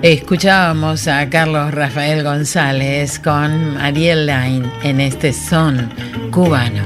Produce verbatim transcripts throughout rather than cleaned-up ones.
Escuchábamos a Carlos Rafael González con Ariel Line en este son cubano.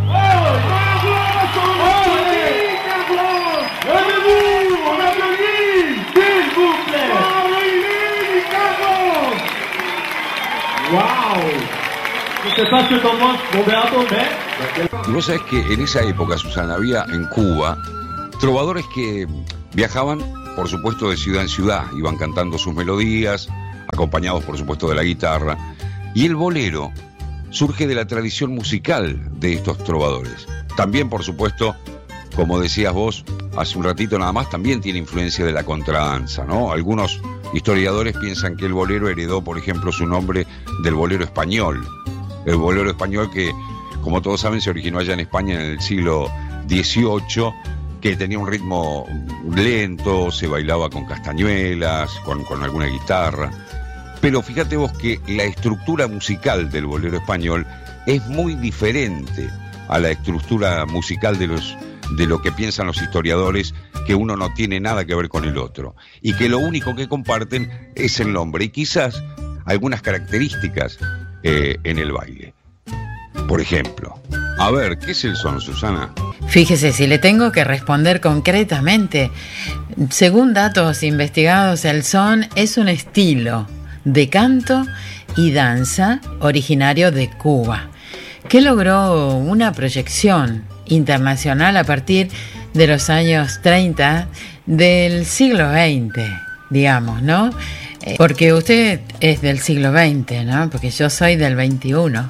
Y vos sabés que en esa época, Susana, había en Cuba trovadores que viajaban, por supuesto, de ciudad en ciudad, iban cantando sus melodías, acompañados, por supuesto, de la guitarra. Y el bolero surge de la tradición musical de estos trovadores. También, por supuesto, como decías vos hace un ratito nada más, también tiene influencia de la contradanza, ¿no? Algunos historiadores piensan que el bolero heredó, por ejemplo, su nombre del bolero español. El bolero español que, como todos saben, se originó allá en España en el siglo dieciocho, que tenía un ritmo lento, se bailaba con castañuelas, con, con alguna guitarra. Pero fíjate vos que la estructura musical del bolero español es muy diferente a la estructura musical de los de lo que piensan los historiadores, que uno no tiene nada que ver con el otro, y que lo único que comparten es el nombre y quizás algunas características eh, en el baile. Por ejemplo, a ver, ¿qué es el son, Susana? Fíjese, si le tengo que responder concretamente, según datos investigados, el son es un estilo de canto y danza originario de Cuba, que logró una proyección internacional a partir de los años treinta del siglo veinte, digamos, ¿no? Porque usted es del siglo veinte, ¿no? Porque yo soy del veintiuno.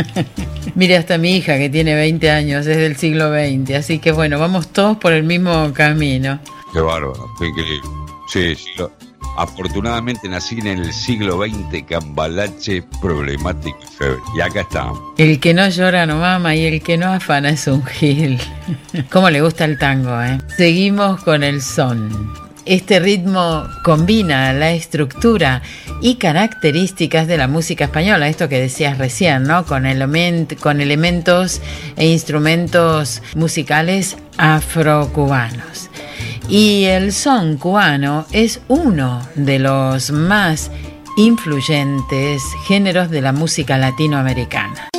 Mire, hasta mi hija, que tiene veinte años, es del siglo veinte. Así que, bueno, vamos todos por el mismo camino. Qué bárbaro, qué increíble. Sí, sí, lo... afortunadamente nací en el siglo veinte, cambalache, problemático y febre. Y acá estamos. El que no llora no mama y el que no afana es un gil. ¿Cómo le gusta el tango, eh? Seguimos con el son. Este ritmo combina la estructura y características de la música española, esto que decías recién, ¿no? Con, element, con elementos e instrumentos musicales afrocubanos. Y el son cubano es uno de los más influyentes géneros de la música latinoamericana.